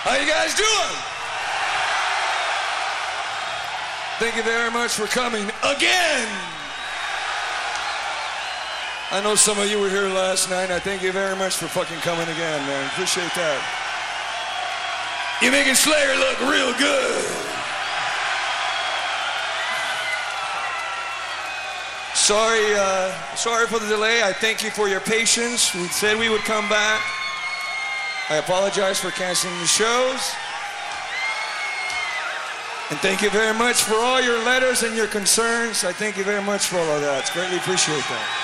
How you guys doing? Thank you very much for coming again. I know some of you were here last night. I thank you very much for fucking coming again, man. Appreciate that. You're making Slayer look real good. Sorry for the delay. I thank you for your patience. We said we would come back. I apologize for canceling the shows. And thank you very much for all your letters and your concerns. I thank you very much for all of that. It's greatly appreciate that.